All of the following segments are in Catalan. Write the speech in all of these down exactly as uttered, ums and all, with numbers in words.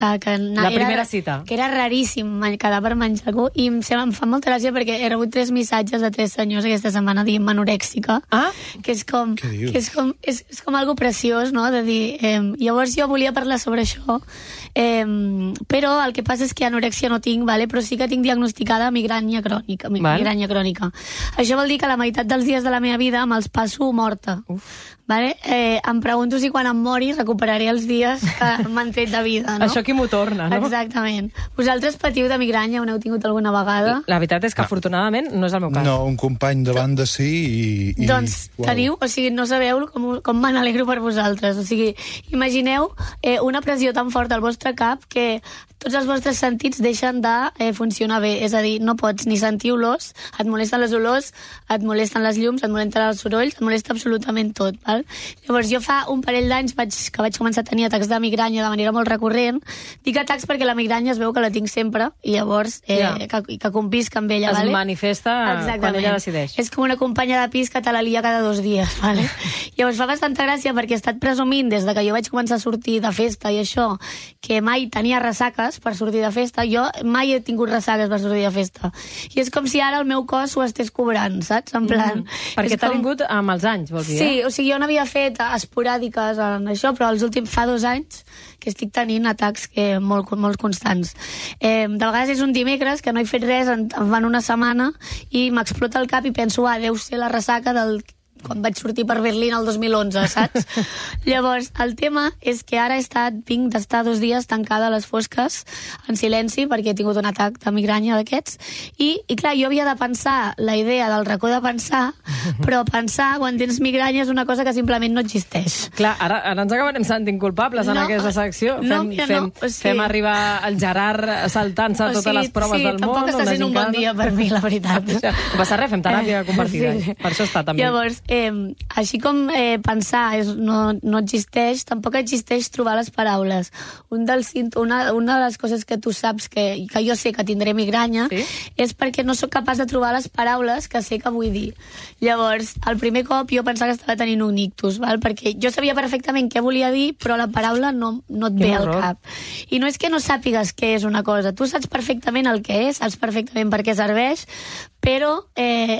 Uh, que la era, primera cita. Que era raríssim quedar per menjar algú, i em, em fa molta gràcia perquè he rebut tres missatges de tres senyors aquesta setmana dient-me anorèxica, ah? que és com, que és com, és, és com algo preciós, no?, de dir... Eh, llavors jo volia parlar sobre això, eh, però el que passa és que anorèxia no tinc, vale? Però sí que tinc diagnosticada migranya crònica, migranya crònica. Això vol dir que la meitat dels dies de la meva vida me'ls passo morta. Uf. Vale? Eh, em pregunto si quan em mori recuperaré els dies que m'han tret de vida, no? Això qui m'ho torna, no? Exactament. Vosaltres patiu de migranya, ho n'heu tingut alguna vegada? La veritat és que, afortunadament, no és el meu cas. No, un company de banda sí i... i... Doncs Uau. teniu, o sigui, no sabeu com, com me n'alegro per vosaltres. O sigui, imagineu eh, una pressió tan forta al vostre cap que tots els vostres sentits deixen de eh, funcionar bé. És a dir, no pots ni sentir olors, et molesten les olors, et molesten les llums, et molesten els sorolls, et molesta absolutament tot, val? Llavors, jo fa un parell d'anys vaig, que vaig començar a tenir atacs de migranya de manera molt recurrent. Dic atacs perquè la migranya es veu que la tinc sempre i llavors eh, yeah. que, que convisc amb ella. Es vale? manifesta Exactament. Quan ella decideix. És com una companya de pis que te la lia cada dos dies. Vale? Llavors fa bastanta gràcia perquè he estat presumint des de que jo vaig començar a sortir de festa i això, que mai tenia ressaques per sortir de festa. Jo mai he tingut ressaques per sortir de festa. I és com si ara el meu cos ho estés cobrant, saps? En plan... Mm. Perquè t'ha com... vingut amb els anys, vols dir, sí, eh? o sigui, jo n'havia fet esporàdiques en això, però els últims fa dos anys que estic tenint atacs que, molt, molt constants. Eh, de vegades és un dimecres que no he fet res, em, em van una setmana i m'explota el cap i penso, ah, deu ser la ressaca del... quan vaig sortir per Berlín el dos mil onze, saps? Llavors, el tema és que ara he estat, vinc d'estar dos dies tancada a les fosques, en silenci, perquè he tingut un atac de migranya d'aquests, i, i clar, jo havia de pensar la idea del racó de pensar, però pensar quan tens migranya és una cosa que simplement no existeix. Clar, ara, ara ens acabarem sentint culpables en no, aquesta secció. Fem, no, fem, no, o sigui, fem arribar el Gerard saltant-se o sigui, totes les proves sí, del món. Sí, tampoc està sent un bon dia per mi, la veritat. No passa res, fem teràpia compartida. Sí. Per això està també. Llavors, Eh, així com eh, pensar és, no, no existeix, tampoc existeix trobar les paraules. Un dels, una, una de les coses que tu saps que, que jo sé que tindré migranya sí? és perquè no sóc capaç de trobar les paraules que sé que vull dir. Llavors, el primer cop jo pensava que estava tenint un ictus, val? Perquè jo sabia perfectament què volia dir, però la paraula no, no et ve al cap. I no és que no sàpigues què és una cosa, tu saps perfectament el que és, saps perfectament per què serveix, però... Eh,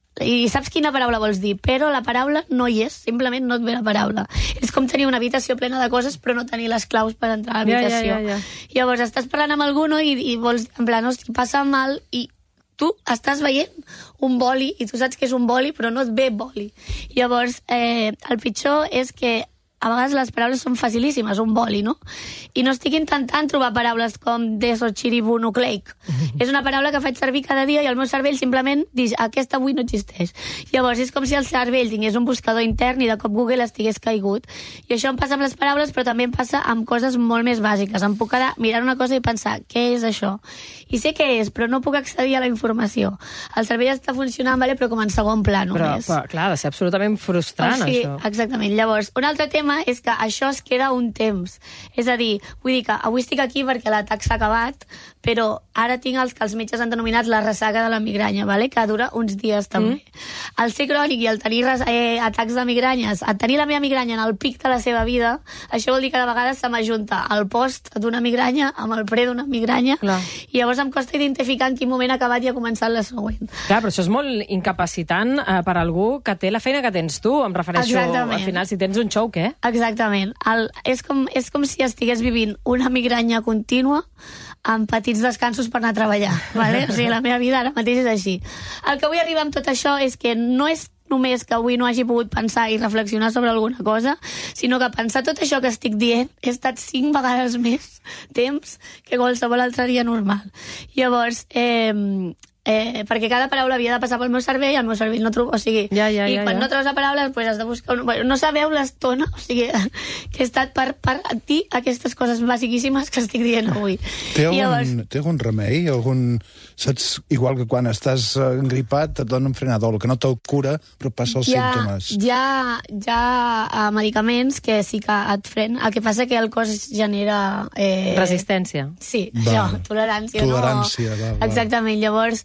i saps quina paraula vols dir, però la paraula no hi és, simplement no et ve la paraula. És com tenir una habitació plena de coses però no tenir les claus per entrar a l'habitació. Ja, ja, ja, ja. Llavors estàs parlant amb algú, no? I, i vols, en plan, hosti, passa mal, i tu estàs veient un boli i tu saps que és un boli però no et ve boli. Llavors, eh, el pitjor és que a vegades les paraules són facilíssimes, un boli, no? I no estic intentant trobar paraules com desochiribonucleic. Mm-hmm. És una paraula que faig servir cada dia i el meu cervell simplement diu, aquesta avui no existeix. Llavors és com si el cervell tingués un buscador intern i de cop Google estigués caigut. I això em passa amb les paraules, però també em passa amb coses molt més bàsiques. Em puc quedar mirant una cosa i pensar, què és això? I sé què és, però no puc accedir a la informació. El cervell està funcionant, vale, però com en segon pla només. Però, però clar, ha de ser absolutament frustrant, o sigui, això. Exactament. Llavors, un altre tema és que això es queda un temps. És a dir, vull dir que avui estic aquí perquè l'atac s'ha acabat, però ara tinc els que els metges han denominat la ressaca de la migranya, vale? Que dura uns dies també. Mm. El ser crònic i el tenir eh, atacs de migranyes, el tenir la meva migranya en el pic de la seva vida, això vol dir que de vegades se m'ajunta el post d'una migranya amb el pre d'una migranya. Clar. I llavors em costa identificar en quin moment ha acabat i ha començat la següent. Clar, però això és molt incapacitant eh, per algú que té la feina que tens tu. Em refereixo, Exactament. Al final, si tens un show, què? Exactament. El, és, com, és com si estigués vivint una migranya contínua amb petits descansos per anar a treballar. Vale? O sigui, la meva vida ara mateix és així. El que vull arribar amb tot això és que no és només que avui no hagi pogut pensar i reflexionar sobre alguna cosa, sinó que pensar tot això que estic dient he estat cinc vegades més temps que qualsevol altre dia normal. Llavors, eh, Eh, perquè cada paraula havia de passar pel meu cervell i el meu cervell no trobo, o sigui, ja, ja, i ja, quan ja. no trobes la paraula pues has de buscar un... bueno, no sabeu l'estona, o sigui, que he estat per, per dir aquestes coses basiquíssimes que estic dient avui. Té algun, llavors... té algun remei? Algun... Saps, igual que quan estàs engripat et donen frenadol, que no te'l cura però passa els ja, símptomes. Hi ha, hi ha uh, medicaments que sí que et frenen, el que passa que el cos genera... Eh... Resistència. Sí, va. això, tolerància. Tolerància, no... va, va. Exactament, llavors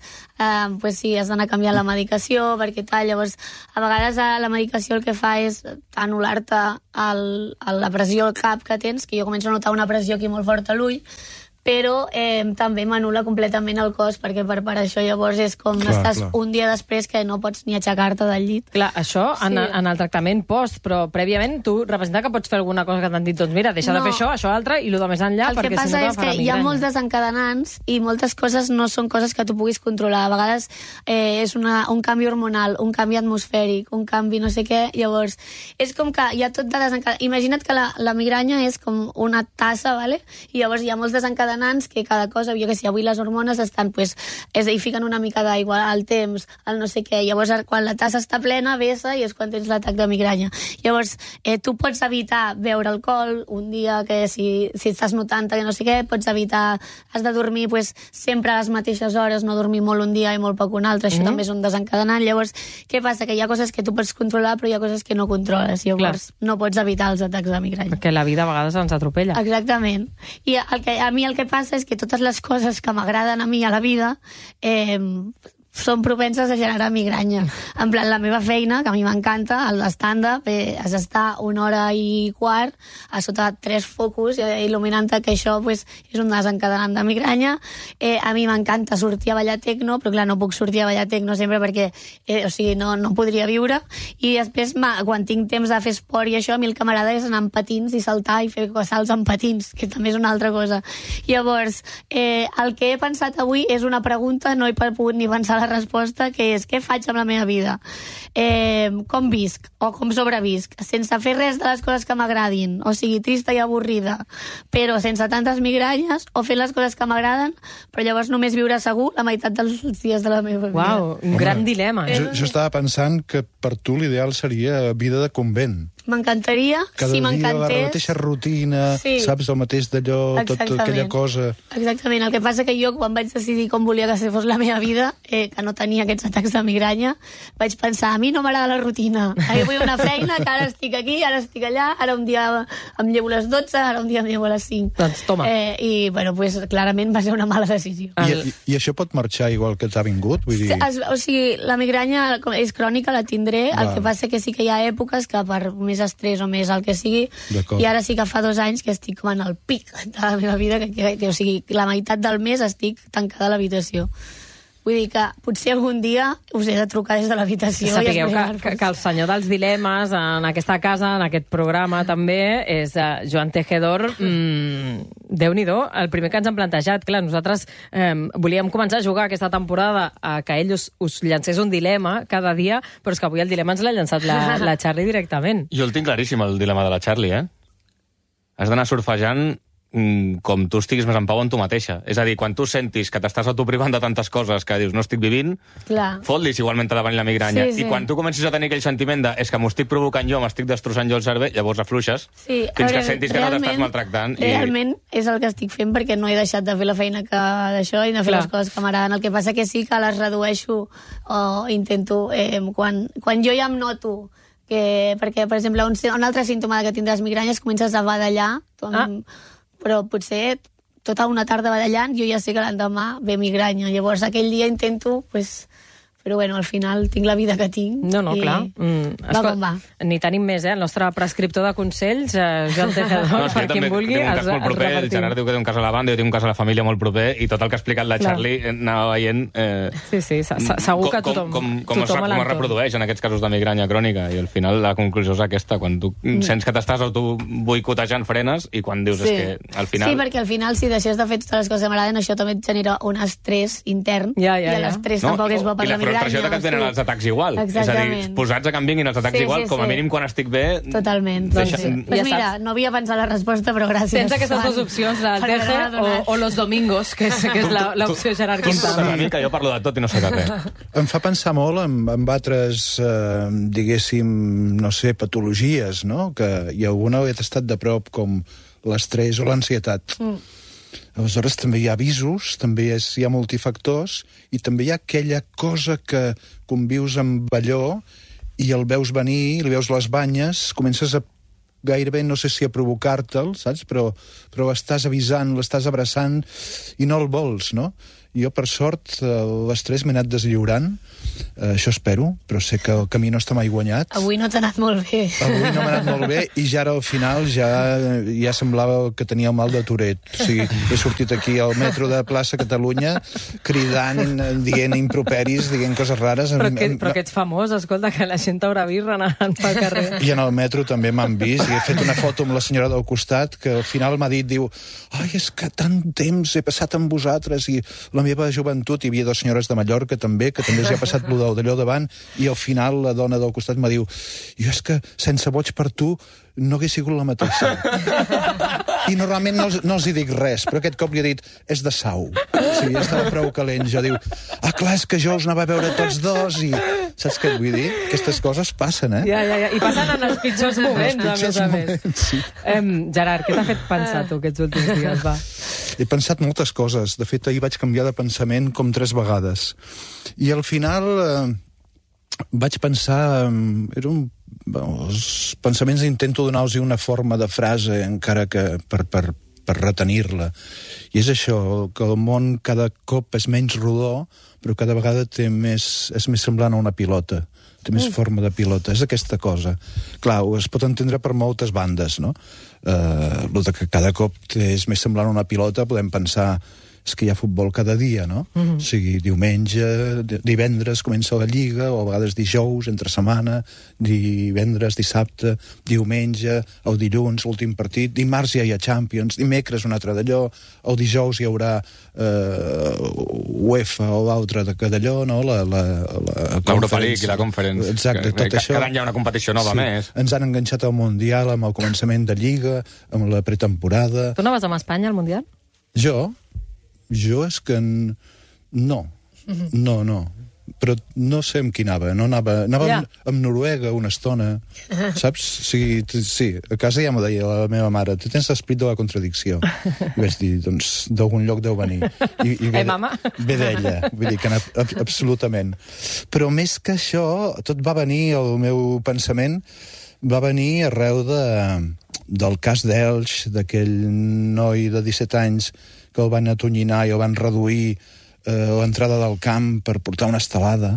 eh, pues sí, has d'anar canviant la medicació, perquè tal, llavors, a vegades eh, la medicació el que fa és anul·lar-te el, el, la pressió al cap que tens, que jo començo a notar una pressió aquí molt forta a l'ull, però eh, també m'anul·la completament el cos, perquè per, per això llavors és com clar, estàs clar. un dia després que no pots ni aixecar-te del llit. Clar, això sí. en, en el tractament post, però prèviament tu representa que pots fer alguna cosa que t'han dit, doncs mira, deixa no. de fer això, això altre, i el de més enllà, el perquè que passa si no és que hi ha molts desencadenants i moltes coses no són coses que tu puguis controlar. A vegades eh, és una, un canvi hormonal, un canvi atmosfèric, un canvi no sé què, llavors és com que hi ha tot de desencadenants. Imagina't que la, la migranya és com una tassa, ¿vale? I llavors hi ha molts desencadenants que cada cosa, jo que sé, avui les hormones estan, pues, és a dir, fiquen una mica d'aigua, al temps, al no sé què, llavors quan la tassa està plena, vessa i és quan tens l'atac de migranya. Llavors, eh, tu pots evitar beure alcohol un dia que si, si estàs notant que no sé què, pots evitar, has de dormir pues, sempre a les mateixes hores, no dormir molt un dia i molt poc un altre, això mm-hmm. també és un desencadenant. Llavors, què passa? Que hi ha coses que tu pots controlar, però hi ha coses que no controles, llavors Clar. no pots evitar els atacs de migranya. Perquè la vida a vegades ens atropella. Exactament. I el que, a mi el que passa és que totes les coses que m'agraden a mi a la vida eh, són propenses a generar migranya. En plan, la meva feina, que a mi m'encanta, el stand-up, eh, has d'estar una hora i quart a sota tres focus eh, il·luminant-te, que això pues, és un desencadenant de migranya. Eh, a mi m'encanta sortir a ballar tecno, però clar, no puc sortir a ballar tecno sempre perquè eh, o sigui, no, no podria viure. I després, quan tinc temps de fer esport i això, a mi el que m'agrada és anar amb patins i saltar i fer salts amb patins, que també és una altra cosa. Llavors, eh, el que he pensat avui és una pregunta, no he pogut ni pensar la resposta, que és què faig amb la meva vida? Eh, com visc o com sobrevisc? Sense fer res de les coses que m'agradin, o sigui, trista i avorrida, però sense tantes migranyes, o fer les coses que m'agraden, però llavors només viure segur la meitat dels dies de la meva vida. Uau, un Home, gran dilema. Eh? Jo, jo estava pensant que per tu l'ideal seria vida de convent. M'encantaria, si m'encantés... Cada dia la mateixa rutina, sí. saps, el mateix d'allò, tota aquella cosa... Exactament, el que passa que jo, quan vaig decidir com volia que fos la meva vida, eh, que no tenia aquests atacs de migranya, vaig pensar, a mi no m'agrada la rutina. Ara vull una feina, que ara estic aquí, ara estic allà, ara un dia em llevo a les dotze, ara un dia em llevo a les cinc. Doncs toma. Eh, I, bueno, pues, clarament va ser una mala decisió. I, i, i això pot marxar igual que t'ha vingut? Vull dir... Es, o sigui, la migranya és crònica, la tindré, Va. el que passa que sí que hi ha èpoques que per més estrès o més el que sigui, i ara sí que fa dos anys que estic com en el pic de la meva vida, que, que, que o sigui, la meitat del mes estic tancada a l'habitació. Vull dir que potser algun dia us he de trucar des de l'habitació. Sapigueu que, que, que el senyor dels dilemes en aquesta casa, en aquest programa també, és uh, Joan Tejedor. Mm, Déu-n'hi-do, el primer que ens han plantejat. Clar, nosaltres eh, volíem començar a jugar aquesta temporada a que ell us, us llancés un dilema cada dia, però és que avui el dilema ens l'ha llançat la, la Charlie directament. Jo el tinc claríssim, el dilema de la Charlie, eh? Has d'anar surfejant com tu estiguis més en pau en tu mateixa. És a dir, quan tu sentis que t'estàs autoprivant de tantes coses que dius no estic vivint, fot-lis igualment t'ha de venir la migranya. Sí, sí. I quan tu comencis a tenir aquell sentiment de és que m'ho estic provocant jo, m'estic destrossant jo el cervell, llavors afluixes, sí, fins veure, que sentis que no t'estàs maltractant. Realment i... és el que estic fent, perquè no he deixat de fer la feina que d'això i de fer Clar. les coses que m'agraden. El que passa que sí que les redueixo o intento... Eh, quan, quan jo ja em noto que... Perquè, per exemple, un, un altre símptoma que tindràs migranyes, comences a badallar, tu amb, ah. però potser tota una tarda badallant, jo ja sé que l'endemà ve migranya. Llavors aquell dia intento, pues, però bueno, al final tinc la vida que tinc. No, no, i clar. Mm, va com va. Ni tenim més, eh? El nostre prescriptor de consells, eh, Joan Tejedor, no, per qui vulgui, els, els proper, el Gerard diu que té un cas a la banda, jo tinc un cas a la família molt proper, i tot el que ha explicat la clar. Charlie anava veient... Eh, sí, sí, segur que tothom, com, com, com, tothom es, com es reprodueix en aquests casos de migranya crònica, i al final la conclusió és aquesta, quan tu mm. sents que t'estàs autoboicotejant, frenes, i quan dius sí. és que al final... Sí, perquè al final, si deixes de fer totes les coses que m'agraden, això també et genera un estrès intern, ja, ja, i l'estrès no, tampoc és bo per la migranya. I la frustració que et els atacs igual. Exactament. És a dir, posats a que em vinguin els atacs sí, igual, sí, com a sí. mínim quan estic bé... Totalment. Deixa... Doncs sí. Pues ja mira, saps. No havia pensat la resposta, però gràcies. Tens aquestes dues opcions, la Teje o, o los domingos, que és, que és l'opció Gerard Quintana. Tu em que jo parlo de tot i no sé de res. Em fa pensar molt en, en altres, eh, diguéssim, no sé, patologies, no? Que hi ha alguna que he estat de prop, com l'estrès o l'ansietat. Mm. Aleshores també hi ha avisos, també és, hi ha multifactors, i també hi ha aquella cosa que convius amb allò i el veus venir, li veus les banyes, comences a gairebé, no sé si a provocar-te'l, saps? Però, però estàs avisant, l'estàs abraçant i no el vols, no? Jo, per sort, l'estrès m'he anat deslliurant, uh, això espero, però sé que el camí no està mai guanyat. Avui no t'ha anat molt bé. Avui no m'ha anat molt bé, i ja ara al final ja, ja semblava que tenia el mal de Toret. O sigui, he sortit aquí al metro de Plaça Catalunya cridant, dient improperis, dient coses rares. Però que, però que ets famós, escolta, que la gent t'haurà vist renant pel carrer. I en el metro també m'han vist, i he fet una foto amb la senyora del costat, que al final m'ha dit, diu, ai, és que tant temps he passat amb vosaltres, i la meva joventut, hi havia dues senyores de Mallorca també, que també els hi ha passat d'allò davant, i al final la dona del costat me diu, jo és que sense boig per tu no hagués sigut la mateixa. I normalment no els, no els hi dic res, però aquest cop li he dit, és de Sau. O sigui, estava prou calent. Jo diu, ah, clar, és que jo us anava a veure tots dos, i saps què et vull dir? Aquestes coses passen, eh? Ja, ja, ja. I passen en els pitjors moments, els pitjors a més a més. Moments, sí. Um, Gerard, què t'ha fet pensar tu aquests últims dies, va? He pensat moltes coses. De fet, ahir vaig canviar de pensament com tres vegades. I al final eh, vaig pensar... Eh, era un Bueno, els pensaments intento donar-los una forma de frase, encara que per, per, per retenir-la. I és això, que el món cada cop és menys rodó, però cada vegada té més, és més semblant a una pilota. Té més mm. forma de pilota. És aquesta cosa. Clar, es pot entendre per moltes bandes, no? Eh, el que cada cop és més semblant a una pilota, podem pensar... és que hi ha futbol cada dia, no? Mm-hmm. O sigui, diumenge, divendres comença la Lliga, o a vegades dijous, entre setmana, divendres, dissabte, diumenge, el dilluns, l'últim partit, dimarts ja hi ha Champions, dimecres un altre d'allò, el dijous hi haurà eh, UEFA o l'altre d'allò, no? La, la, la L'Europa League i la Conference. Exacte, tot que, això. Cada any hi ha una competició nova sí, més. Ens han enganxat al Mundial amb el començament de Lliga, amb la pretemporada... Tu no vas amb Espanya al Mundial? Jo? Jo és que... No. No, no. Però no sé amb qui anava. No anava anava yeah. amb, amb Noruega una estona, saps? Sí, sí, a casa ja m'ho deia la meva mare, tu tens l'esprit de la contradicció. I vaig dir, doncs, d'algun lloc deu venir. I, i ve, eh, mama? Ve d'ella, vull dir que ab absolutament. Però més que això, tot va venir, el meu pensament, va venir arreu de, del cas d'Elx, d'aquell noi de disset anys que el van atonyinar i el van reduir eh, l'entrada del camp per portar una estelada.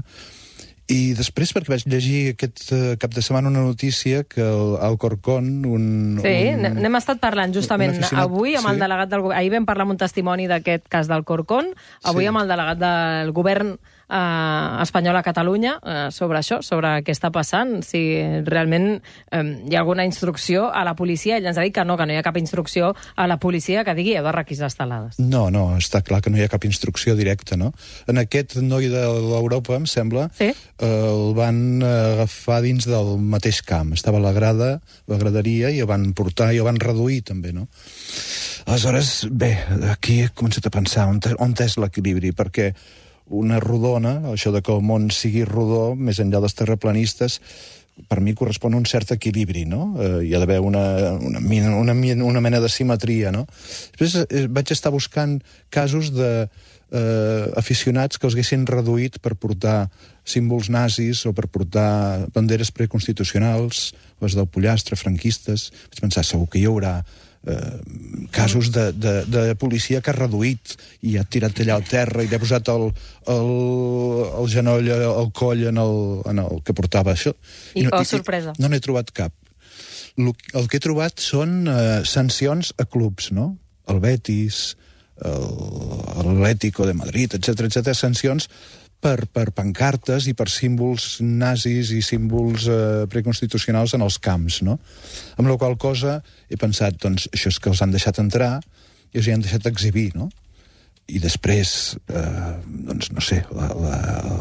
I després, perquè vaig llegir aquest uh, cap de setmana una notícia que el Alcorcón... Un, sí, un, n'hem estat parlant justament aficionat, avui amb sí. el delegat del govern. Ahir vam parlar amb un testimoni d'aquest cas d'Alcorcón, avui sí. amb el delegat del govern eh, espanyol a Catalunya eh, sobre això, sobre què està passant, si realment eh, hi ha alguna instrucció a la policia. Ell ens ha dit que no, que no hi ha cap instrucció a la policia que digui heu de requisar estelades. No, no, està clar que no hi ha cap instrucció directa, no? En aquest noi de l'Europa, em sembla, sí? eh, el van agafar dins del mateix camp. Estava a la grada, la graderia, i el van portar i el van reduir, també, no? Aleshores, bé, aquí he començat a pensar on, on és l'equilibri, perquè una rodona, això de que el món sigui rodó, més enllà dels terraplanistes, per mi correspon a un cert equilibri, no? Eh, hi ha d'haver una, una, una, una mena de simetria, no? Després eh, vaig estar buscant casos de eh, aficionats que els haguessin reduït per portar símbols nazis o per portar banderes preconstitucionals, les del pollastre, franquistes. Vaig pensar, segur que hi haurà Eh, casos de, de, de policia que ha reduït i ha tirat allà al terra i li ha posat el, el, el genoll, el coll en el, en el que portava això. I, I no, oh, sorpresa. I, no n'he trobat cap. El, el que he trobat són eh, sancions a clubs, no? El Betis, l'Atlético de Madrid, etcètera, etcètera, sancions per, per pancartes i per símbols nazis i símbols eh, preconstitucionals en els camps, no? Amb la qual cosa he pensat, doncs, això és que els han deixat entrar i els hi han deixat exhibir, no? I després, eh, doncs, no sé, la, la,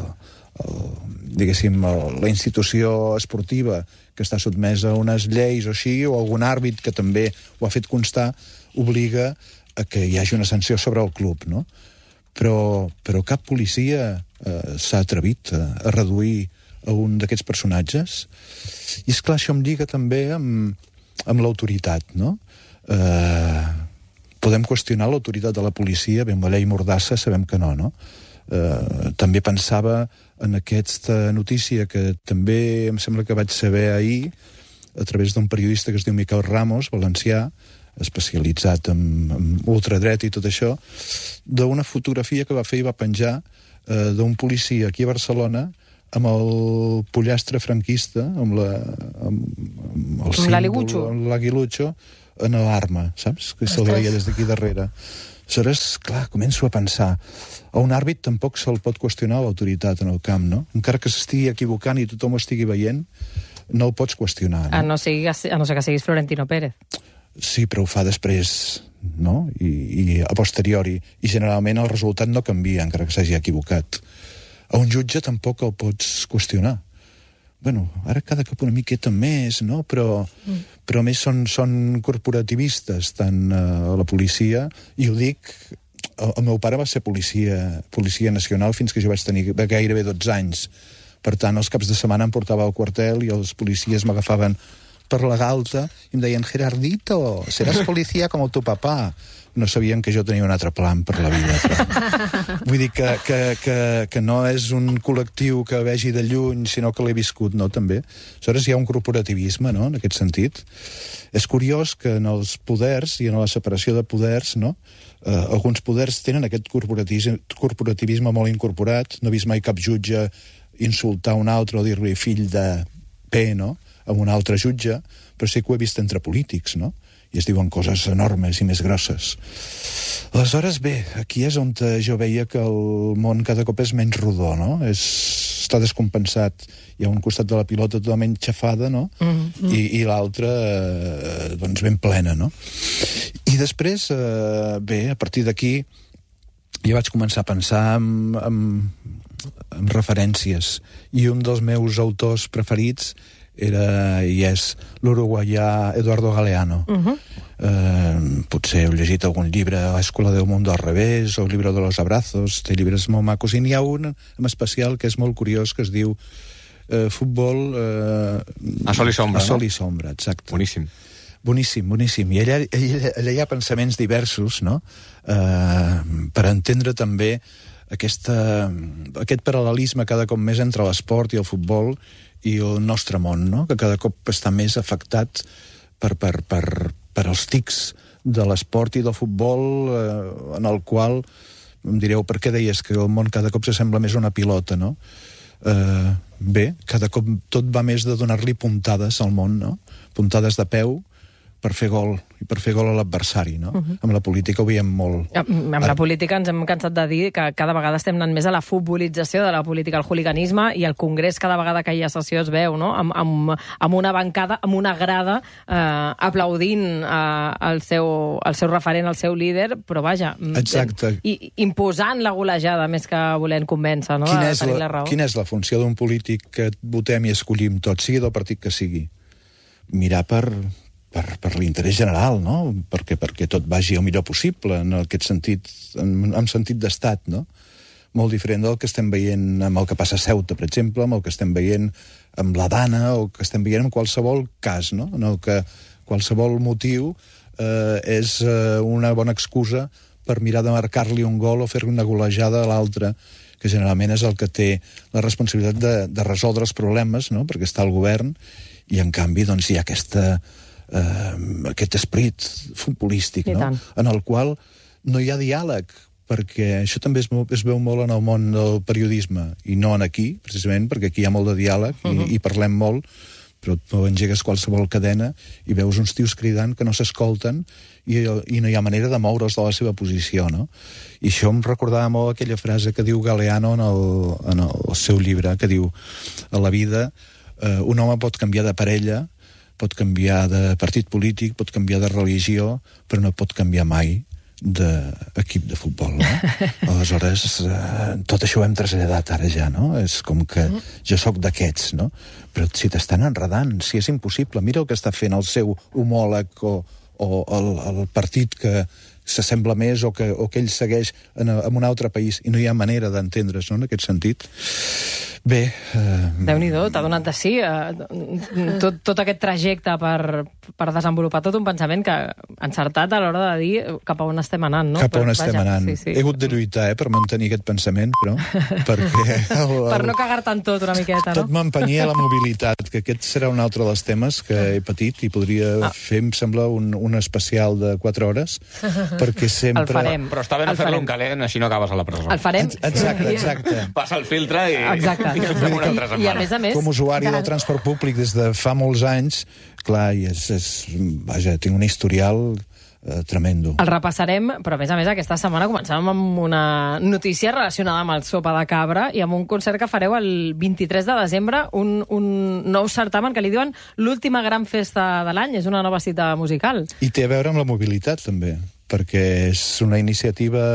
el, diguéssim, la institució esportiva que està sotmesa a unes lleis o així, o algun àrbit que també ho ha fet constar, obliga a que hi hagi una sanció sobre el club, no? Però, però cap policia eh, s'ha atrevit a, a reduir a un d'aquests personatges. I, esclar, això em lliga també amb, amb l'autoritat, no? Eh, podem qüestionar l'autoritat de la policia, bé, amb la llei Mordassa sabem que no, no? Eh, també pensava en aquesta notícia que també em sembla que vaig saber ahir, a través d'un periodista que es diu Miquel Ramos, valencià, especialitzat en, en ultradret i tot això, d'una fotografia que va fer i va penjar eh, d'un policia aquí a Barcelona amb el pollastre franquista, amb la... amb, amb el símbol, l'aguilucho, en l'arma, saps? Que se'l veia des d'aquí darrere. Aleshores, clar, començo a pensar, a un àrbit tampoc se'l pot qüestionar l'autoritat en el camp, no? Encara que s'estigui equivocant i tothom ho estigui veient, no el pots qüestionar, no? A no ser, a no ser que siguis Florentino Pérez. Sí, però ho fa després, no? I, i a posteriori. I generalment el resultat no canvia, encara que s'hagi equivocat. A un jutge tampoc el pots qüestionar. Bueno, ara cada cop una miqueta més, no? Però, mm. però més són, són corporativistes, tant uh, la policia, i ho dic, el, el meu pare va ser policia, policia nacional fins que jo vaig tenir gairebé dotze anys. Per tant, els caps de setmana em portava al quartel i els policies m'agafaven per la galta i em deien, Gerardito, seràs policia com el teu papà. No sabien que jo tenia un altre plan per la vida. Però... Vull dir que, que, que, que no és un col·lectiu que vegi de lluny, sinó que l'he viscut, no, també. Aleshores hi ha un corporativisme, no?, en aquest sentit. És curiós que en els poders i en la separació de poders, no?, eh, alguns poders tenen aquest corporativisme, corporativisme molt incorporat. No he vist mai cap jutge insultar un altre o dir-li fill de P, no?, amb un altre jutge, però sí que ho he vist entre polítics, no?, i es diuen coses enormes i més grosses. Aleshores, bé, aquí és on jo veia que el món cada cop és menys rodó, no? És, està descompensat. Hi ha un costat de la pilota totalment xafada, no? Mm-hmm. I, i l'altra, eh, doncs, ben plena, no? I després, eh, bé, a partir d'aquí, jo vaig començar a pensar en, en, en referències. I un dels meus autors preferits era i és l'uruguaià Eduardo Galeano. Uh-huh. eh, potser heu llegit algun llibre, Escuela del Mundo al Revés, o el Libro de los Abrazos, té llibres molt macos, i n'hi ha un en especial que és molt curiós, que es diu eh, Futbol... Eh, a sol i sombra, a sol no? i sombra, exacte. Boníssim. Boníssim, boníssim. I allà, allà, allà hi ha pensaments diversos, no?, eh, per entendre també aquesta, aquest paral·lelisme cada cop més entre l'esport i el futbol i el nostre món, no?, que cada cop està més afectat per, per, per, per els tics de l'esport i del futbol, eh, en el qual em direu, per què deies que el món cada cop s'assembla més a una pilota, no? Eh, bé, cada cop tot va més de donar-li puntades al món, no? Puntades de peu per fer gol, i per fer gol a l'adversari, no? Uh-huh. Amb la política ho veiem molt. Amb la política ens hem cansat de dir que cada vegada estem anant més a la futbolització de la política, al hooliganisme, i al Congrés cada vegada que hi ha sessió es veu, no?, amb, amb, amb una bancada, amb una grada, eh, aplaudint eh, el, seu, el seu referent, el seu líder, però vaja, exacte. I, imposant la golejada més que volent convèncer, no?, quina de és tenir la, la raó. Quina és la funció d'un polític que votem i escollim tots, sigui del partit que sigui? Mirar per... per, per l'interès general, no? Perquè, perquè tot vagi el millor possible, en aquest sentit, en, en sentit d'estat, no? Molt diferent del que estem veient amb el que passa a Ceuta, per exemple, amb el que estem veient amb la Dana, o que estem veient en qualsevol cas, no? En el que qualsevol motiu eh, és eh, una bona excusa per mirar de marcar-li un gol o fer-li una golejada a l'altre, que generalment és el que té la responsabilitat de, de resoldre els problemes, no?, perquè està al govern, i en canvi doncs, hi ha aquesta... Uh, aquest esperit futbolístic, no?, en el qual no hi ha diàleg, perquè això també es, es veu molt en el món del periodisme, i no en aquí, precisament, perquè aquí hi ha molt de diàleg, uh-huh. i, i parlem molt, però tu engegues qualsevol cadena i veus uns tios cridant que no s'escolten i, i no hi ha manera de moure's de la seva posició, no? I això em recordava molt aquella frase que diu Galeano en el, en el seu llibre, que diu, a la vida eh, un home pot canviar de parella, pot canviar de partit polític, pot canviar de religió, però no pot canviar mai d'equip de futbol, no? Aleshores, eh, tot això ho hem traslladat ara ja, no? És com que jo sóc d'aquests, no? Però si t'estan enredant, si és impossible, mira el que està fent el seu homòleg o, o el, el partit que s'assembla més o que, o que ell segueix en, en un altre país, i no hi ha manera d'entendre's, no?, en aquest sentit. Bé... Uh... Déu-n'hi-do, t'ha donat de sí uh, tot, tot aquest trajecte per, per desenvolupar tot un pensament que encertat a l'hora de dir cap a on estem anant, no? Cap a on estem Vaja, anant. Sí, sí. He hagut de lluitar, eh, per mantenir aquest pensament, però... perquè el, el... Per no cagar-te en tot una miqueta, no? Tot m'empenyia a la mobilitat, que aquest serà un altre dels temes que he patit i podria ah. fer, em sembla, un, un especial de quatre hores, perquè sempre... El farem. Però està bé no fer-lo en calent, així no acabes a la presó. El farem. Exacte, exacte. Passa el filtre i... Exacte. I, I, I a més a més... Com a usuari del transport públic des de fa molts anys, clar, i és, és, vaja, tinc un historial eh, tremendo. El repassarem, però a més a més aquesta setmana començàvem amb una notícia relacionada amb el Sopa de Cabra i amb un concert que fareu el vint-i-tres de desembre, un, un nou certamen que li diuen l'última gran festa de l'any, és una nova cita musical. I té a veure amb la mobilitat, també, perquè és una iniciativa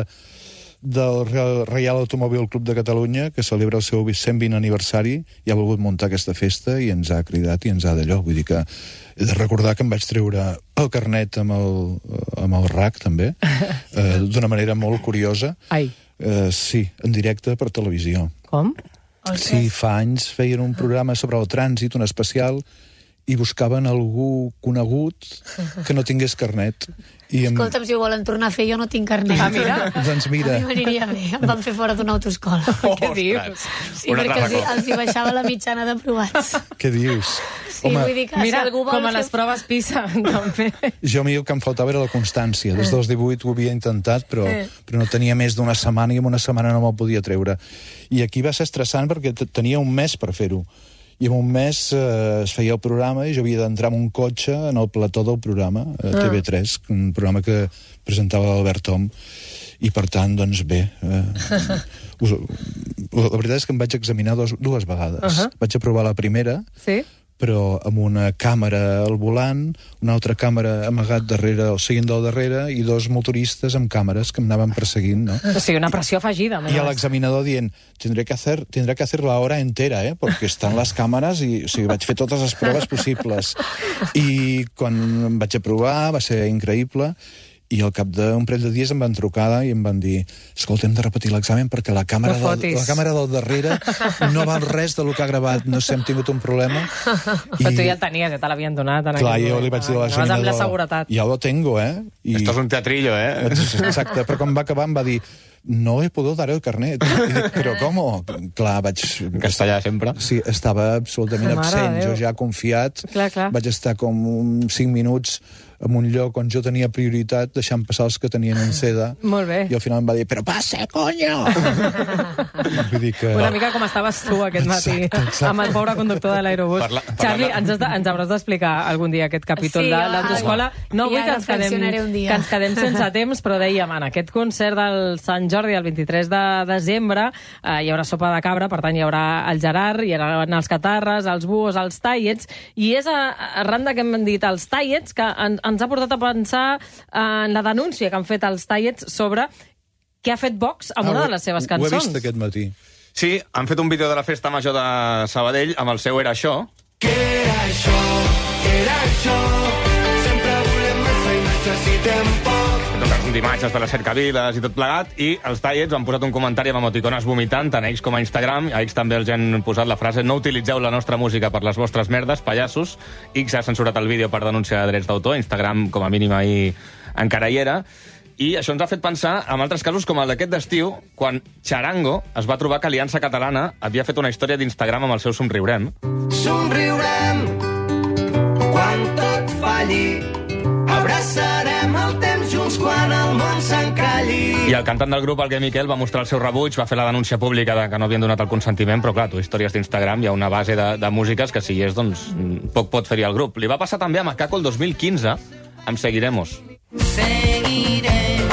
del Reial Automòbil Club de Catalunya, que celebra el seu cent vint aniversari i ha volgut muntar aquesta festa i ens ha cridat i ens ha d'allò. Vull dir que he de recordar que em vaig treure el carnet amb el, amb el R A C, també, eh, d'una manera molt curiosa. Ai. Eh, sí, en directe per televisió. Com? Sí, fa anys feien un programa sobre el trànsit, un especial, i buscaven algú conegut que no tingués carnet. I em... Escolta'm, si ho volen tornar a fer, jo no tinc carnet. Ah, mira. Doncs mira. A mi m'aniria bé. Em van fer fora d'una autoescola. Oh, què dius? Sí, perquè els, els hi baixava la mitjana d'aprovats. Què dius? Sí, Home, vull dir que mira, si algú vol... com a les proves PISA, també. Jo a mi el que em faltava era la constància. Des dels divuit ho havia intentat, però, però no tenia més d'una setmana i en una setmana no me'l podia treure. I aquí va ser estressant perquè tenia un mes per fer-ho. I en un mes eh, es feia el programa i jo havia d'entrar en un cotxe en el plató del programa, a T V tres, un programa que presentava l'Albert Tom, i per tant, doncs bé, eh, us, la veritat és que em vaig examinar dos, dues vegades. Uh -huh. Vaig aprovar la primera, sí? però amb una càmera al volant, una altra càmera amagat darrere, el seient del darrere, i dos motoristes amb càmeres que em anaven perseguint, no? O sigui, una pressió afegida. I a l'examinador dient, tendré que hacer, tendré que hacer la hora entera, eh? Perquè estan les càmeres i, o sigui, vaig fer totes les proves possibles. I quan em vaig aprovar va ser increïble, i al cap d'un parell de dies em van trucar i em van dir, escolta, hem de repetir l'examen perquè la càmera, no del, la càmera del darrere no val res del que ha gravat, no sé, hem tingut un problema. Però I... tu ja el tenies, ja te l'havien donat. Clar, jo li vaig dir a l'examinador, la seguretat. Ja lo tengo, eh? I... Esto es un teatrillo, eh? Exacte, però quan va acabar em va dir, no he pogut dar el carnet. I dic, però com? Clar, vaig... En castellà, sempre. Sí, estava absolutament absent. Jo ja confiat, clar, clar. vaig estar com uns cinc minuts en un lloc on jo tenia prioritat, deixant passar els que tenien un C E D A. Molt bé. I al final em va dir, però passa, coño! Vull dir que... Una mica com estaves tu aquest matí, exacte, exacte. amb el pobre conductor de l'aerobús. Parla, parla Charlie, ens, has de, ens hauràs d'explicar algun dia aquest capítol sí, de l'autoescola. No vull que ens, quedem, que ens quedem sense temps, però dèiem, en aquest concert del Sant Jordi, el vint-i-tres de desembre, eh, hi haurà sopa de cabra, per tant hi haurà el Gerard, hi haurà els catarres, els buos, els tallets, i és a, arran de que hem dit els tallets que en, ens ha portat a pensar en la denúncia que han fet els tallets sobre què ha fet Vox amb ah, una de les seves cançons. Ho he vist aquest matí. Sí, han fet un vídeo de la festa major de Sabadell amb el seu Era això. Què era això? Era això? Sempre volem massa i necessitem poc. D'imatges de les cercaviles i tot plegat, i els tallets han posat un comentari amb emoticones vomitant, tant a X com a Instagram. A X també els han posat la frase no utilitzeu la nostra música per les vostres merdes, pallassos. X ha censurat el vídeo per denúncia de drets d'autor, Instagram com a mínim ahir encara hi era. I això ens ha fet pensar en altres casos com el d'aquest d'estiu, quan Charango es va trobar que Aliança Catalana havia fet una història d'Instagram amb el seu Somriurem. Somriurem quan tot falli, abraçarem el temps junts quan el món s'encalli. I el cantant del grup, el Gai Miquel, va mostrar el seu rebuig, va fer la denúncia pública de que no havien donat el consentiment, però clar, tu, històries d'Instagram, hi ha una base de, de músiques que si hi és, doncs, poc pot fer-hi el grup. Li va passar també a Macaco el dos mil quinze, amb Seguiremos. Seguirem.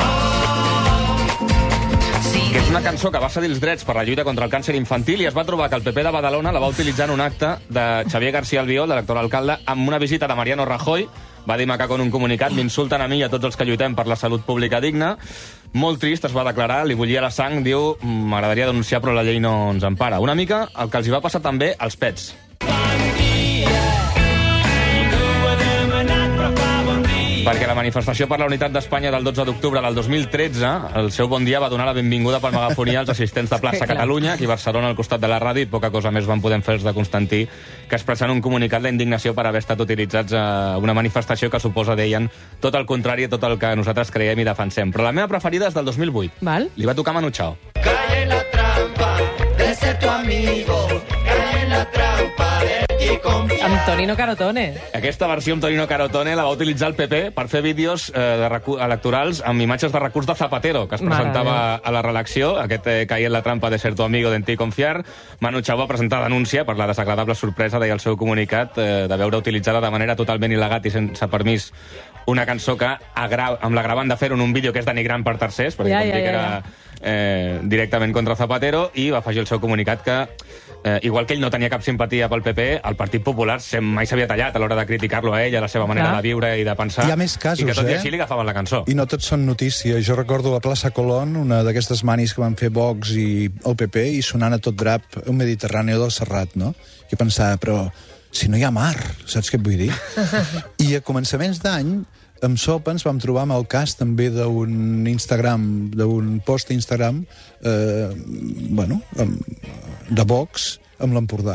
Que és una cançó que va cedir els drets per la lluita contra el càncer infantil i es va trobar que el P P de Badalona la va utilitzar en un acte de Xavier García Albiol, de l'actual alcalde, amb una visita de Mariano Rajoy. Va dir Macaco en un comunicat, m'insulten a mi i a tots els que lluitem per la salut pública digna. Molt trist, es va declarar, li bullia la sang, diu, m'agradaria denunciar però la llei no ens empara. Una mica el que els hi va passar també als pets. Bon dia, ningú ha demanat però fa bon dia. Perquè la manifestació per la unitat d'Espanya del dotze d'octubre del dos mil tretze, el seu bon dia va donar la benvinguda per megafonia als assistents de plaça Catalunya, aquí a Barcelona, al costat de la ràdio, i poca cosa més van poder fer els de Constantí que expressant un comunicat d'indignació per haver estat utilitzats a una manifestació que suposa, deien, tot el contrari a tot el que nosaltres creiem i defensem. Però la meva preferida és del dos mil vuit. Val. Li va tocar Manu Chao. Cae en la trampa de ser tu amigo, cae en la trampa de qui confia. Amb Tonino Carotone. Aquesta versió amb Tonino Carotone la va utilitzar el P P per fer vídeos eh, de recu- electorals amb imatges de recurs de Zapatero, que es presentava Mare a la redacció, aquest eh, caia en la trampa de ser tu amigo de en ti confiar. Manu Chao va presentar denúncia per la desagradable sorpresa, deia el seu comunicat, eh, de veure utilitzada de manera totalment il·legal i sense permís una cançó que agra- amb l'agravant de fer-ho en un vídeo que és denigrant per tercers, perquè Ja, com ja, dic ja, era eh, directament contra Zapatero, i va afegir el seu comunicat que, eh, igual que ell no tenia cap simpatia pel P P, el Partit Popular sem- mai s'havia tallat a l'hora de criticar-lo a ell, a la seva manera Clar. de viure i de pensar. Hi ha més casos, I que tot i eh? així li agafaven la cançó. I no tots són notícies. Jo recordo a la plaça Colón, una d'aquestes manis que van fer Vox i el P P, i sonant a tot drap un Mediterrani del Serrat, no? I pensava, però si no hi ha mar, saps què et vull dir? I a començaments d'any, amb Sopa ens vam trobar amb el cas també d'un Instagram, d'un post Instagram, eh, bueno, amb, de Vox amb l'Empordà.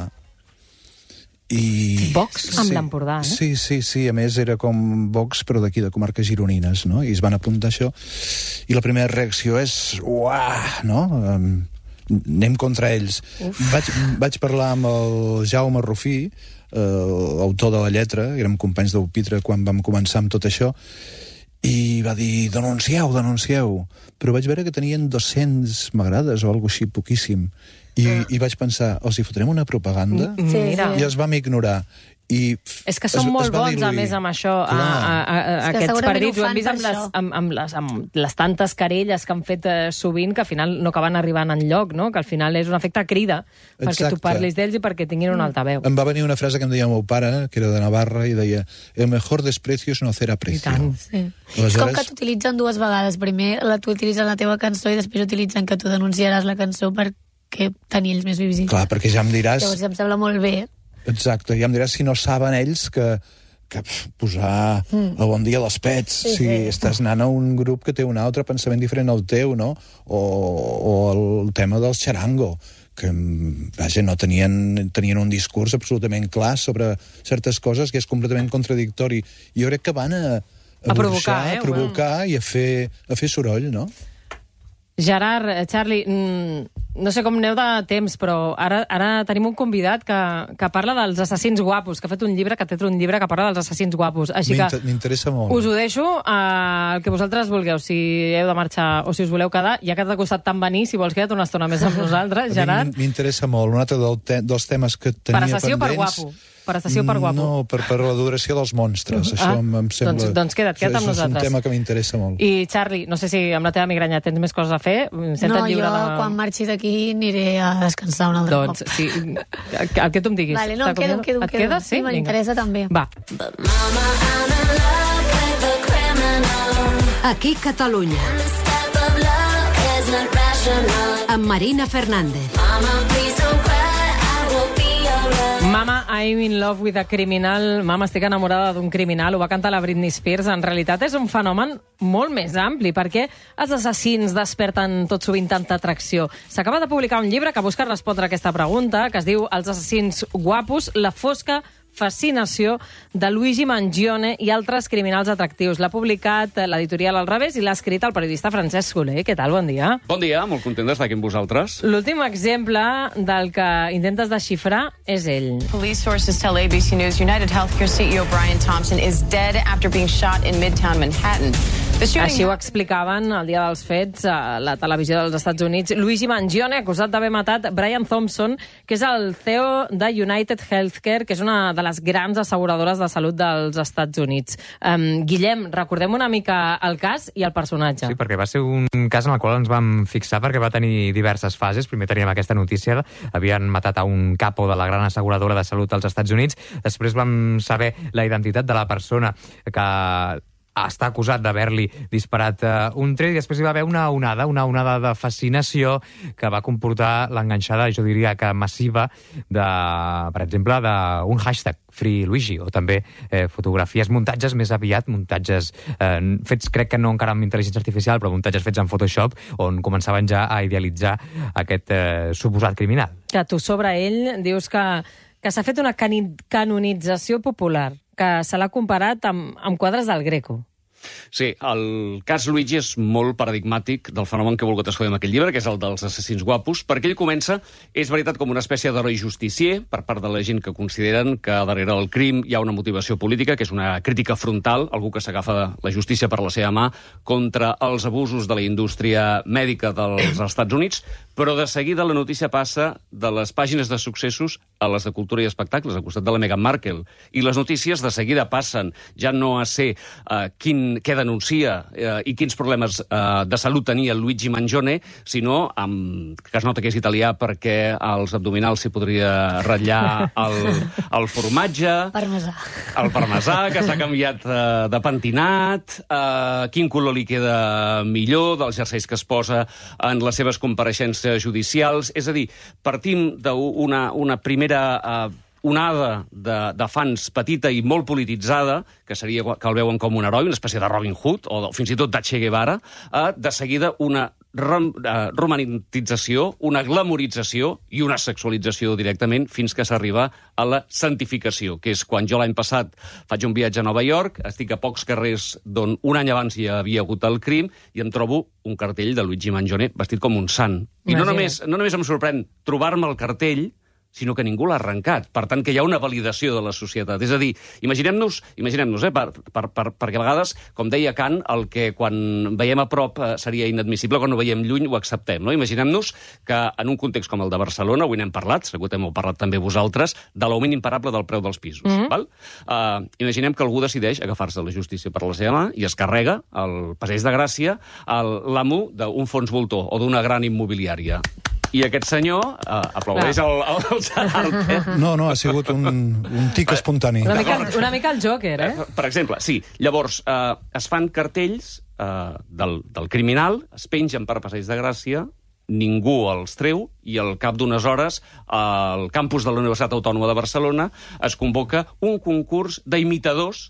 I... Vox amb l'Empordà, eh? Sí, sí, sí. A més, era com Vox, però d'aquí, de comarques gironines, no? I es van apuntar això. I la primera reacció és... Uah! No? Um, anem contra ells. Vaig, vaig parlar amb el Jaume Rufí, eh, autor de la lletra, érem companys del Pitre quan vam començar amb tot això, i va dir, denuncieu, denuncieu. Però vaig veure que tenien dos-cents m'agrades o alguna així, poquíssim. I, ah. i vaig pensar, els hi fotrem una propaganda? Sí, Mira. I els vam ignorar. I és que són es, molt es va bons, diluir. a més, amb això, a, Clar. a, a, a És que aquests segurament partits. ho Ho hem fan vist amb per les, això. amb, amb, les, amb les tantes querelles que han fet eh, sovint, que al final no acaben arribant enlloc, no? Que al final és un efecte crida, perquè Exacte. tu parlis d'ells i perquè tinguin un altaveu. Em va venir una frase que em deia el meu pare, que era de Navarra, i deia, el mejor desprecio es no hacer aprecio. I tant. Sí. Aleshores- És com que t'utilitzen dues vegades. Primer la, t'utilitzen la teva cançó i després utilitzen que tu denunciaràs la cançó perquè tenir ells més visibilitat. Clar, perquè ja em diràs... Llavors em sembla molt bé. Exacte, ja em diràs si no saben ells que, que pf, posar mm. el bon dia a les pets, Sí, si sí. estàs anant a un grup que té un altre pensament diferent al teu, no? O, o el tema del xarango, que, vaja, no tenien, tenien un discurs absolutament clar sobre certes coses que és completament contradictori. Jo crec que van a, a, A provocar, burxar, eh? a provocar i a fer, a fer soroll, no? Gerard, eh, Charlie, mm, no sé com aneu de temps, però ara, ara tenim un convidat que, que parla dels assassins guapos, que ha fet un llibre, que té un llibre que parla dels assassins guapos. Així que m'interessa molt. us ho deixo eh, el que vosaltres vulgueu, si heu de marxar o si us voleu quedar, ja que t'ha costat tant venir, si vols queda't una estona més amb nosaltres, Gerard. M'interessa molt. Un altre del te dels temes que tenia Per assassí o per pendents... guapo? Per assassí o per guapo? No, per, per l'adoració dels monstres. Això Ah, em, em sembla... doncs- doncs queda't, queda't amb és, nosaltres. És un tema que m'interessa molt. I, Charlie, no sé si amb la teva migranya tens més coses a fer. Senta't No, lliure jo de... quan marxi d'aquí aniré a descansar un altre Doncs, cop. sí, el, el que tu em diguis. Vale, no, em quedo, em quedo, em Et quedo. quedes? Sí, m'interessa també. Va. Aquí Catalunya. Amb Marina Fernández. Mama, I'm in love with a criminal. Mama, estic enamorada d'un criminal. Ho va cantar la Britney Spears. En realitat és un fenomen molt més ampli, perquè els assassins desperten tot sovint tanta atracció. S'acaba de publicar un llibre que busca respondre a aquesta pregunta, que es diu Els assassins guapos, la fosca fascinació de Luigi Mangione i altres criminals atractius. L'ha publicat l'editorial Al Revés i l'ha escrit el periodista Francesc Soler. Què tal? Bon dia. Bon dia, molt content d'estar aquí amb vosaltres. L'últim exemple del que intentes desxifrar és ell. Police sources tell A B C News United Healthcare C E O Brian Thompson is dead after being shot in Midtown Manhattan. The shooting... Així ho explicaven el dia dels fets a la televisió dels Estats Units. Luigi Mangione, acusat d'haver matat Brian Thompson, que és el C E O de United Healthcare, que és una de les grans asseguradores de salut dels Estats Units. Um, Guillem, recordem una mica el cas i el personatge. Sí, perquè va ser un cas en el qual ens vam fixar perquè va tenir diverses fases. Primer teníem aquesta notícia, havien matat a un capo de la gran asseguradora de salut als Estats Units. Després vam saber la identitat de la persona que està acusat d'haver-li disparat uh, un tret, i després hi va haver una onada, una onada de fascinació que va comportar l'enganxada, jo diria que massiva, de, per exemple, d'un hashtag, Free Luigi, o també eh, fotografies, muntatges més aviat, muntatges eh, fets, crec que no encara amb intel·ligència artificial, però muntatges fets en Photoshop, on començaven ja a idealitzar aquest eh, suposat criminal. Que tu sobre ell dius que, que s'ha fet una cani canonització popular, que se l'ha comparat amb, amb quadres del Greco. Sí, el cas Luigi és molt paradigmàtic del fenomen que he volgut escollir en aquell llibre, que és el dels assassins guapos, perquè ell comença, és veritat, com una espècie d'heroi justicier per part de la gent que consideren que darrere del crim hi ha una motivació política, que és una crítica frontal, algú que s'agafa la justícia per la seva mà contra els abusos de la indústria mèdica dels Estats Units, però de seguida la notícia passa de les pàgines de successos a les de cultura i espectacles, al costat de la Meghan Markle. I les notícies de seguida passen ja no a ser uh, quin, què denuncia uh, i quins problemes uh, de salut tenia el Luigi Mangione, sinó amb, que es nota que és italià perquè als abdominals s'hi podria ratllar el, el formatge, Parmesà. el parmesà, que s'ha canviat uh, de pentinat, uh, quin color li queda millor, dels jerseis que es posa en les seves compareixences judicials. És a dir, partim d'una una primera uh, onada de, de fans petita i molt polititzada, que seria que el veuen com un heroi, una espècie de Robin Hood, o fins i tot de Che Guevara, uh, de seguida una rom uh, romantització, una glamorització i una sexualització directament fins que s'arriba a la santificació, que és quan jo l'any passat faig un viatge a Nova York, estic a pocs carrers d'on un any abans hi havia hagut el crim i em trobo un cartell de Luigi Mangione vestit com un sant. I no només, no només em sorprèn trobar-me el cartell, sinó que ningú l'ha arrencat. Per tant, que hi ha una validació de la societat. És a dir, imaginem-nos, imaginem-nos, eh, per, per, per, perquè a vegades, com deia Kant, el que quan veiem a prop eh, seria inadmissible, quan ho veiem lluny ho acceptem. No? Imaginem-nos que en un context com el de Barcelona, avui n'hem parlat, segur que hem parlat també vosaltres, de l'augment imparable del preu dels pisos. Mm-hmm. Val? Uh, imaginem que algú decideix agafar-se la justícia per la seva mà i es carrega al Passeig de Gràcia l'amo d'un fons voltor o d'una gran immobiliària. I aquest senyor uh, aplaudeix el, el, el Gerard. No, no, ha sigut un, un tic espontani. Una mica, una mica el Joker, eh? Per exemple, sí. Llavors, uh, es fan cartells uh, del, del criminal, es pengen per Passeig de Gràcia, ningú els treu, i al cap d'unes hores, al campus de la Universitat Autònoma de Barcelona, es convoca un concurs d'imitadors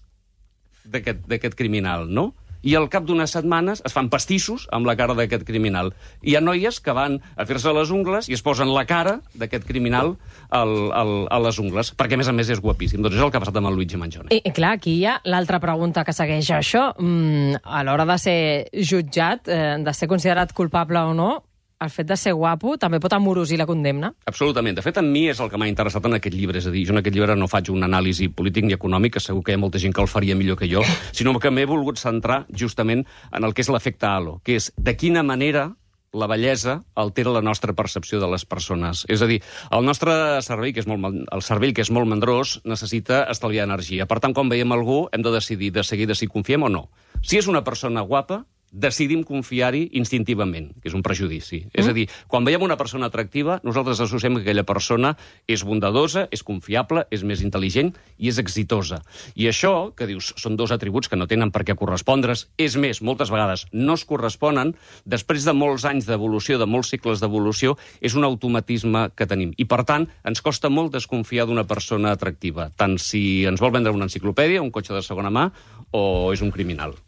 d'aquest criminal, no? I al cap d'unes setmanes es fan pastissos amb la cara d'aquest criminal. Hi ha noies que van a fer-se les ungles i es posen la cara d'aquest criminal al, al, a les ungles, perquè a més a més és guapíssim. Doncs és el que ha passat amb el Luigi Mangione. I, i clar, aquí hi ha l'altra pregunta que segueix això. Mm, a l'hora de ser jutjat, eh, de ser considerat culpable o no, el fet de ser guapo també pot amorosir la condemna? Absolutament. De fet, a mi és el que m'ha interessat en aquest llibre. És a dir, jo en aquest llibre no faig una anàlisi polític ni econòmic, que segur que hi ha molta gent que el faria millor que jo, sinó que m'he volgut centrar justament en el que és l'efecte halo, que és de quina manera la bellesa altera la nostra percepció de les persones. És a dir, el nostre cervell, que és molt, el cervell que és molt mandrós, necessita estalviar energia. Per tant, quan veiem algú, hem de decidir de seguida si confiem o no. Si és una persona guapa, decidim confiar-hi instintivament, que és un prejudici. Mm. És a dir, quan veiem una persona atractiva, nosaltres associem que aquella persona és bondadosa, és confiable, és més intel·ligent i és exitosa. I això, que dius, són dos atributs que no tenen per què correspondre's, és més, moltes vegades no es corresponen, després de molts anys d'evolució, de molts cicles d'evolució, és un automatisme que tenim. I, per tant, ens costa molt desconfiar d'una persona atractiva, tant si ens vol vendre una enciclopèdia, un cotxe de segona mà, o és un criminal.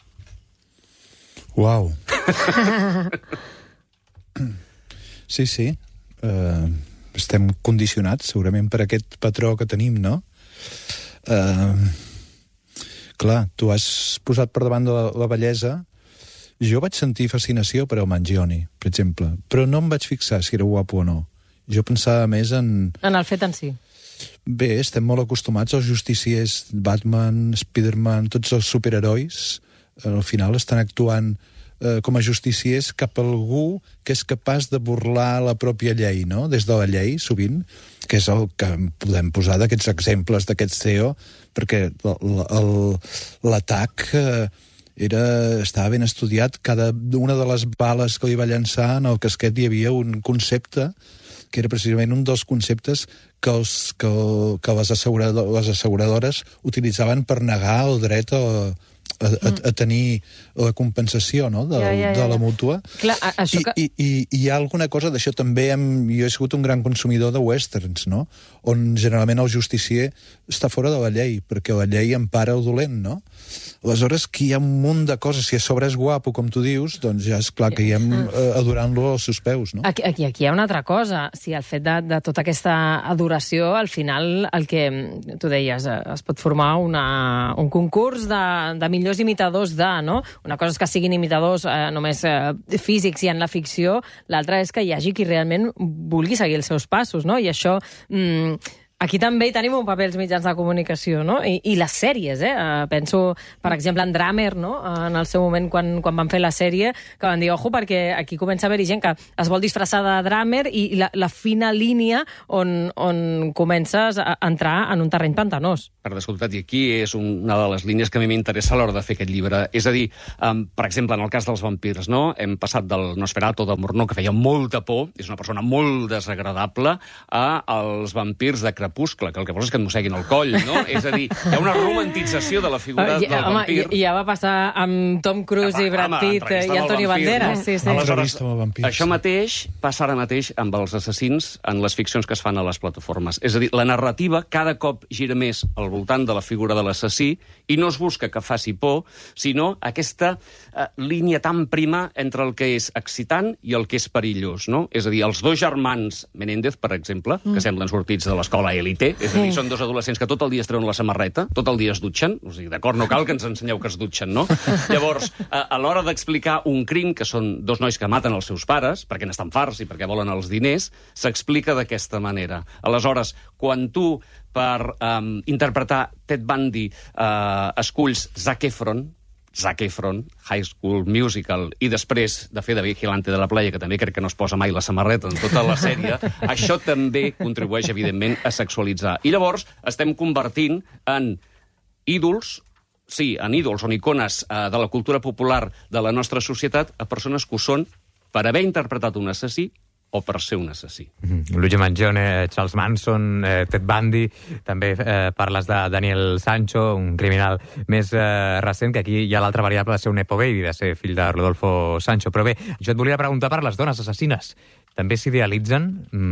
Uau. Sí, sí. Uh, estem condicionats, segurament, per aquest patró que tenim, no? Uh, clar, tu has posat per davant de la, la bellesa. Jo vaig sentir fascinació per el Mangione, per exemple, però no em vaig fixar si era guapo o no. Jo pensava més en... En el fet en si. Bé, estem molt acostumats als justiciers, Batman, Spiderman, tots els superherois, al final estan actuant eh, com a justiciers cap a algú que és capaç de burlar la pròpia llei, no? Des de la llei, sovint, que és el que podem posar d'aquests exemples d'aquest C E O, perquè l'atac eh, era, estava ben estudiat. Cada una de les bales que li va llançar en el casquet hi havia un concepte que era precisament un dels conceptes que, els, que, que les, assegurador, les asseguradores utilitzaven per negar el dret a, a, a, a tenir la compensació, no?, de, ja, ja, ja. de la mútua. Clar, això que... I, i, I hi ha alguna cosa d'això també. Hem, jo he sigut un gran consumidor de westerns, no?, on generalment el justicier està fora de la llei, perquè la llei empara el dolent, no? Aleshores, que hi ha un munt de coses. Si a sobre és guapo, com tu dius, doncs ja és clar que hi hem eh, adorant-lo als seus peus, no? Aquí, aquí, aquí hi ha una altra cosa. Si el fet de, de tota aquesta adoració, al final, el que tu deies, es pot formar una, un concurs de, de millors imitadors de, no? Una cosa és que siguin imitadors eh, només eh, físics i en la ficció, l'altra és que hi hagi qui realment vulgui seguir els seus passos, no? I això... Mm, aquí també hi tenim un paper els mitjans de comunicació, no? I, i les sèries, eh? Uh, penso, per exemple, en Dahmer, no? Uh, en el seu moment, quan, quan van fer la sèrie, que van dir, ojo, perquè aquí comença a haver-hi gent que es vol disfressar de Dahmer i la, la fina línia on, on comences a entrar en un terreny pantanós. Per descomptat, i aquí és una de les línies que a mi m'interessa a l'hora de fer aquest llibre. És a dir, um, per exemple, en el cas dels vampirs, no? Hem passat del Nosferatu, del Mornó, que feia molta por, és una persona molt desagradable, a els vampirs de Crepuscle, que el que vols és que et mosseguin el coll, no? És a dir, hi ha una romantització de la figura uh, ja, del home, vampir. I ja va passar amb Tom Cruise ah, i Brad Pitt i Antonio Banderas. No? Sí, sí. Aleshores, això mateix passa ara mateix amb els assassins en les ficcions que es fan a les plataformes. És a dir, la narrativa cada cop gira més al voltant de la figura de l'assassí i no es busca que faci por, sinó aquesta uh, línia tan prima entre el que és excitant i el que és perillós, no? És a dir, els dos germans Menéndez, per exemple, mm. que semblen sortits de l'escola Élite, és a dir, són dos adolescents que tot el dia es treuen la samarreta, tot el dia es dutxen, o sigui, d'acord, no cal que ens ensenyeu que es dutxen, no? Llavors, a, a l'hora d'explicar un crim, que són dos nois que maten els seus pares, perquè n'estan farts i perquè volen els diners, s'explica d'aquesta manera. Aleshores, quan tu, per um, interpretar Ted Bundy, uh, esculls Zac Efron, Zac Efron, High School Musical, i després de fer de Vigilante de la Playa, que també crec que no es posa mai la samarreta en tota la sèrie, això també contribueix, evidentment, a sexualitzar. I llavors estem convertint en ídols, sí, en ídols, en icones eh, de la cultura popular de la nostra societat, a persones que ho són per haver interpretat un assassí o per ser un assassí. Mm-hmm. Luigi Mangione, Charles Manson, eh, Ted Bundy, també eh, parles de Daniel Sancho, un criminal més eh, recent, que aquí hi ha l'altra variable de ser un Nepo Baby, de ser fill de Rodolfo Sancho. Però bé, jo et volia preguntar per les dones assassines. També s'idealitzen?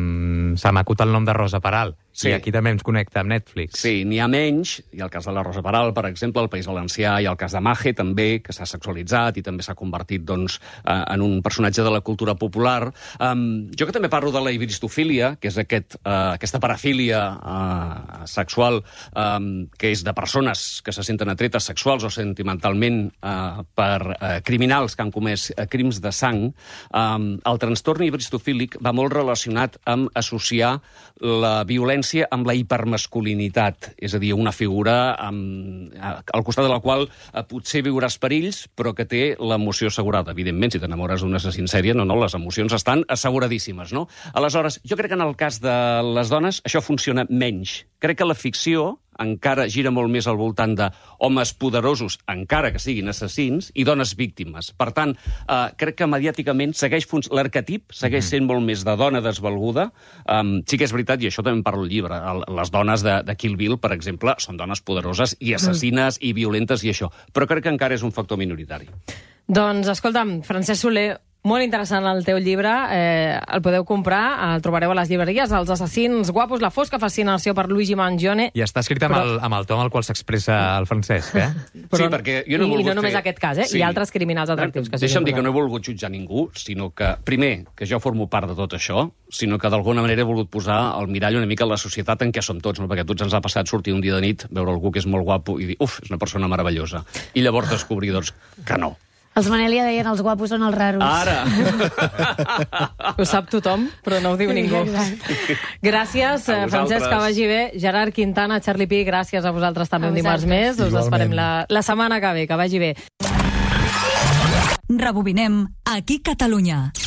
Mm, se m'acut el nom de Rosa Peral. Sí. I aquí també ens connecta amb Netflix. Sí, n'hi ha menys. Hi ha el cas de la Rosa Peral, per exemple, al País Valencià. Hi ha el cas de Maje, també, que s'ha sexualitzat i també s'ha convertit, doncs, en un personatge de la cultura popular. Um, jo que també parlo de la ibristofília, que és aquest, uh, aquesta parafília uh, sexual, um, que és de persones que se senten atretes sexuals o sentimentalment uh, per uh, criminals que han comès uh, crims de sang, um, el trastorn ibristofílic va molt relacionat amb associar la violència amb la hipermasculinitat, és a dir, una figura amb, al costat de la qual eh, potser viuràs perills, però que té l'emoció assegurada. Evidentment, si t'enamores d'un assassí en sèrie, no, no, les emocions estan asseguradíssimes, no? Aleshores, jo crec que en el cas de les dones això funciona menys. Crec que la ficció encara gira molt més al voltant de homes poderosos, encara que siguin assassins, i dones víctimes. Per tant, eh, crec que mediàticament segueix l'arquetip segueix sent molt més de dona desvalguda. Um, sí que és veritat, i això també en parlo al llibre, el, les dones de, de Kill Bill, per exemple, són dones poderoses i assassines i violentes i això. Però crec que encara és un factor minoritari. Doncs, escolta'm, Francesc Soler, molt interessant el teu llibre, eh, el podeu comprar, el trobareu a les llibreries, Els assassins guapos, la fosca fascinació per Luigi Mangione. I està escrit amb, però... el, amb el to amb el qual s'expressa el Francesc, eh? Però... Sí, perquè jo no he volgut I no només fer... aquest cas, eh? Sí. Hi ha altres criminals atractius. Que Deixa'm dir que no he volgut jutjar ningú, sinó que, primer, que jo formo part de tot això, sinó que d'alguna manera he volgut posar el mirall una mica a la societat en què som tots, no? Perquè a tots ens ha passat sortir un dia de nit, veure algú que és molt guapo i dir, uf, és una persona meravellosa. I llavors descobrir, doncs, que no. Els Manel ja deien els guapos són els raros. Ara! Ho sap tothom, però no ho diu ningú. Gràcies, Francesc, que vagi bé. Gerard Quintana, Charlie Pi, gràcies a vosaltres també un dimarts més. Us esperem la, la setmana que ve. Que vagi bé. Rebobinem aquí Catalunya.